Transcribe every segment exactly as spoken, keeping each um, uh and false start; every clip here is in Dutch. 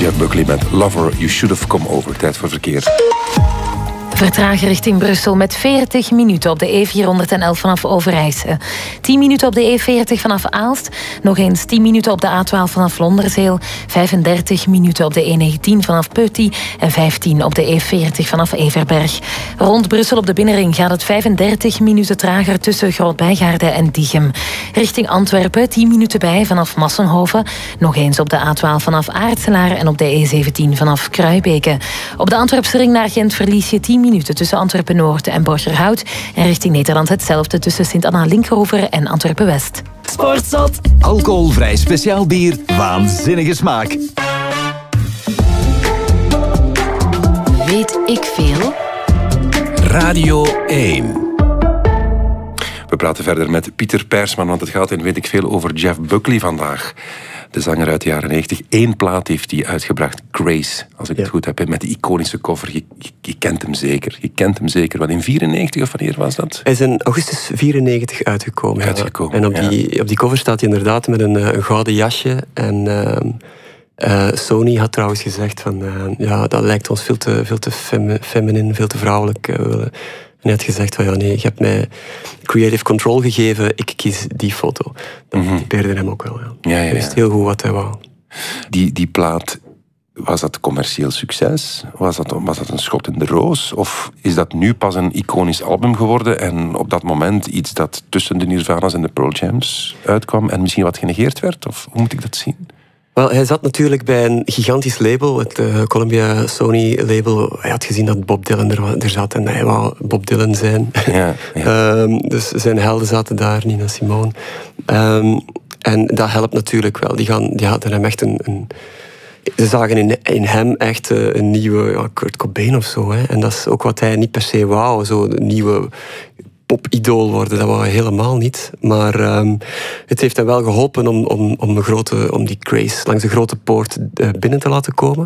Jeff Buckley met Lover, You Should Have Come Over. Tijd voor verkeer. Vertragen richting Brussel met veertig minuten op de E vierhonderdelf vanaf Overijse. tien minuten op de E veertig vanaf Aalst. Nog eens tien minuten op de A twaalf vanaf Londerzeel. vijfendertig minuten op de E negentien vanaf Peuty. En vijftien op de E veertig vanaf Everberg. Rond Brussel op de binnenring gaat het vijfendertig minuten trager tussen Groot-Bijgaarde en Diegem. Richting Antwerpen tien minuten bij vanaf Massenhoven. Nog eens op de A twaalf vanaf Aartselaar en op de E zeventien vanaf Kruibeke. Op de Antwerpse ring naar Gent verlies je tien minuten tussen Antwerpen-Noord en Borgerhout. En richting Nederland hetzelfde tussen Sint-Anna-Linkeroever en Antwerpen-West. Sportzot. Alcoholvrij speciaal bier. Waanzinnige smaak. Weet ik veel? Radio één. We praten verder met Pieter Persman, want het gaat in Weet ik veel over Jeff Buckley vandaag. De zanger uit de jaren negentig. Eén plaat heeft hij uitgebracht, Grace, als ik ja. het goed heb, met de iconische cover. Je, je, je kent hem zeker. Je kent hem zeker. Wat, in vierennegentig of wanneer was dat? Hij is in augustus vierennegentig uitgekomen. uitgekomen ja. En op, ja. die, op die cover staat hij inderdaad met een, een gouden jasje. En uh, uh, Sony had trouwens gezegd van, uh, ja, dat lijkt ons veel te, veel te fem, feminine, veel te vrouwelijk. Uh, En hij had gezegd van ja nee, je hebt mij creative control gegeven, ik kies die foto. Dat mm-hmm. typeerde hem ook wel. Ja. Ja, ja, ja. Hij wist heel goed wat hij wou. Die, die plaat, was dat commercieel succes? Was dat, was dat een schot in de roos? Of is dat nu pas een iconisch album geworden en op dat moment iets dat tussen de Nirvana's en de Pearl Jams uitkwam en misschien wat genegeerd werd? Of hoe moet ik dat zien? Wel, hij zat natuurlijk bij een gigantisch label, het uh, Columbia Sony label. Hij had gezien dat Bob Dylan er, er zat en hij wou Bob Dylan zijn. Ja, ja. um, dus zijn helden zaten daar, Nina Simone. Um, en dat helpt natuurlijk wel. Die, gaan, die hadden hem echt een... een ze zagen in, in hem echt uh, een nieuwe ja, Kurt Cobain of zo. Hè. En dat is ook wat hij niet per se wou, zo een nieuwe popidool worden, dat wou hij helemaal niet. Maar um, het heeft hem wel geholpen om, om, om, de grote, om die Grace langs de grote poort uh, binnen te laten komen.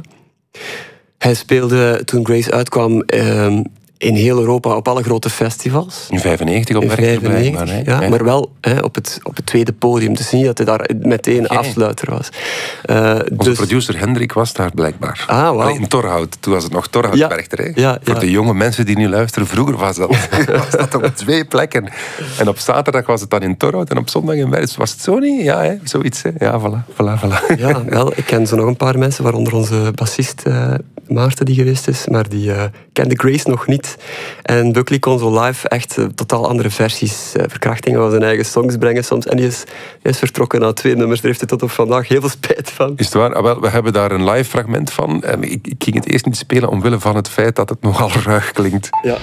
Hij speelde, toen Grace uitkwam, um, in heel Europa op alle grote festivals. In vijfennegentig op In vijfennegentig, hè? ja, ja. Maar wel hè, op, het, op het tweede podium. Dus niet dat hij daar meteen okay. afsluiter was. Uh, Onze dus... producer Hendrik was daar blijkbaar. Ah, wow. Allee, in Torhout. Toen was het nog Torhout-Werchter. Ja, ja, Voor ja. de jonge mensen die nu luisteren, vroeger was dat, was dat op twee plekken. En op zaterdag was het dan in Torhout en op zondag in Werks. Was het zo niet? Ja, hè? Zoiets. Hè? Ja, voilà, voilà, voilà. Ja, wel, ik ken zo nog een paar mensen, waaronder onze bassist uh, Maarten die geweest is, maar die uh, kende Grace nog niet. En Buckley kon zo live echt uh, totaal andere versies, uh, verkrachtingen van zijn eigen songs brengen soms. En die is, die is vertrokken na twee nummers. Daar heeft hij tot op vandaag heel veel spijt van. Is het waar? Ah, wel, we hebben daar een live fragment van. En ik, ik ging het eerst niet spelen omwille van het feit dat het nogal ruig klinkt. Ja.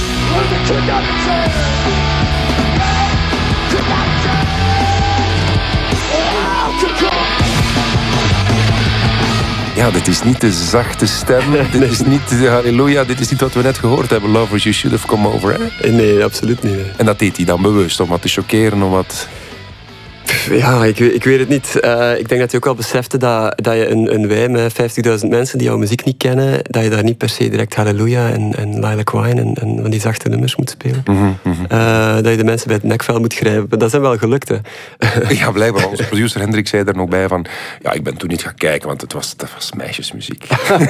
Ja, dit is niet de zachte stem. Dit is niet de halleluja. Dit is niet wat we net gehoord hebben. Lovers, you should have come over. Hè? Nee, absoluut niet. Nee. En dat deed hij dan bewust, om wat te chockeren, om wat... Ja, ik, ik weet het niet. Uh, ik denk dat je ook wel besefte dat, dat je een, een wij met vijftigduizend mensen die jouw muziek niet kennen, dat je daar niet per se direct Halleluja en, en Lilac Wine en, en van die zachte nummers moet spelen. Mm-hmm, mm-hmm. Uh, dat je de mensen bij het nekvel moet grijpen. Dat zijn wel gelukt, hè. Ja, blijkbaar. Onze producer Hendrik zei er nog bij van... Ja, ik ben toen niet gaan kijken, want het was, dat was meisjesmuziek.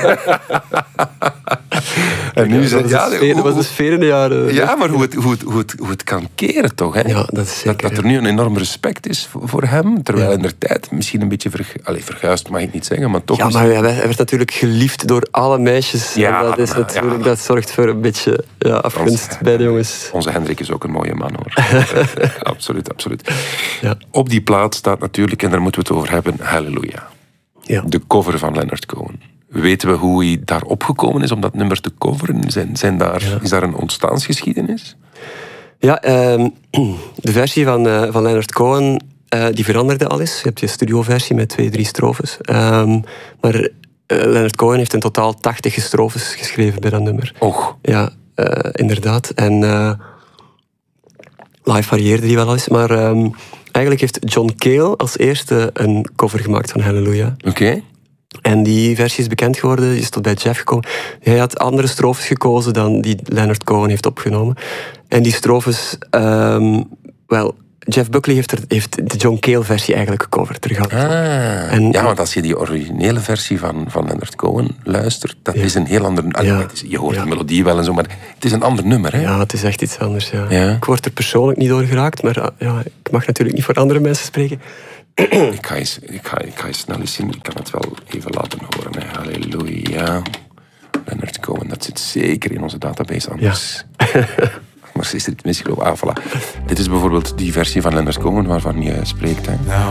En nu ja, dat, ja, was sfeer, dat was de sfeer in de jaren... Ja, maar hoe het, hoe het, hoe het, hoe het kan keren, toch? Hè? Ja, dat is zeker. Dat, dat er nu een enorm respect is voor hem, terwijl ja. in de tijd misschien een beetje vergu Allee, verguisd, mag ik niet zeggen, maar toch... Ja, maar hij werd natuurlijk geliefd door alle meisjes. Ja, en dat, is natuurlijk, ja. dat zorgt voor een beetje ja, afgunst onze, bij de jongens. Onze Hendrik is ook een mooie man, hoor. Absoluut, absoluut. Ja. Op die plaat staat natuurlijk, en daar moeten we het over hebben, Halleluja. Ja. De cover van Leonard Cohen. Weten we hoe hij daar opgekomen is om dat nummer te coveren? Zijn, zijn daar, ja. Is daar een ontstaansgeschiedenis? Ja, um, de versie van, uh, van Leonard Cohen, uh, die veranderde al eens. Je hebt je studioversie met twee, drie strofes. Um, maar uh, Leonard Cohen heeft in totaal tachtig strofes geschreven bij dat nummer. Och. Ja, uh, inderdaad. En uh, live varieerde die wel eens, maar... Um, eigenlijk heeft John Cale als eerste een cover gemaakt van Halleluja. Oké. Okay. En die versie is bekend geworden, die is tot bij Jeff gekomen. Hij had andere strofes gekozen dan die Leonard Cohen heeft opgenomen. En die strofes, um, wel, Jeff Buckley heeft, er, heeft de John Cale-versie eigenlijk gecoverd. Er gaat ah, en, ja, want als je die originele versie van, van Leonard Cohen luistert, dat ja. is een heel ander... Ja. Is, je hoort ja. de melodie wel en zo, maar het is een ander nummer. Hè? Ja, het is echt iets anders. Ja. Ja. Ik word er persoonlijk niet door geraakt, maar ja, ik mag natuurlijk niet voor andere mensen spreken. ik, ga eens, ik, ga, ik ga eens snel eens zien, ik kan het wel even laten horen. Hè. Halleluja. Leonard Cohen, dat zit zeker in onze database anders. Ja. Maar is er iets mis, geloof ik. Ah, voilà. Dit is bijvoorbeeld die versie van Leonard Cohen waarvan je spreekt. Hè.